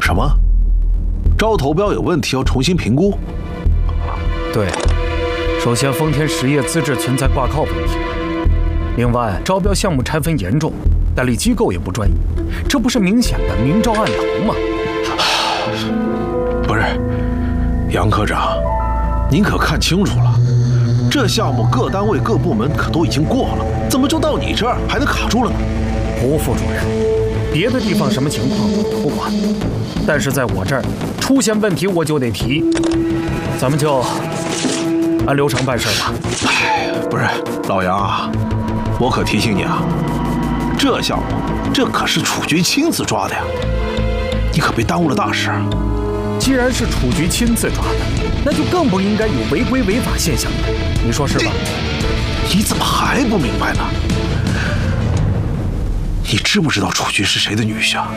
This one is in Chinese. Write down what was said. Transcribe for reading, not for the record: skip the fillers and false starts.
什么？招投标有问题，要重新评估？ 对，首先丰田实业资质存在挂靠问题，另外招标项目拆分严重，代理机构也不专业，这不是明显的明招暗投吗？ 不是，杨科长，您可看清楚了，这项目各单位各部门可都已经过了，怎么就到你这儿还能卡住了呢？ 胡副主任，别的地方什么情况我不管，但是在我这儿出现问题我就得提，咱们就按流程办事吧。 哎，不是，老杨啊，我可提醒你啊，这项目这可是楚局亲自抓的呀，你可别耽误了大事。 既然是楚局亲自抓的，那就更不应该有违规违法现象了，你说是吧？ 你怎么还不明白呢？你知不知道楚局是谁的女婿啊？